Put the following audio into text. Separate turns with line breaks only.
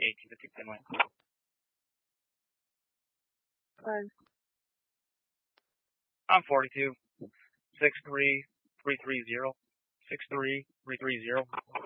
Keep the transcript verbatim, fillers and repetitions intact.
eighteen fifty Fenway.
Five.
I'm forty-two. Six three three three zero. Six three three three zero.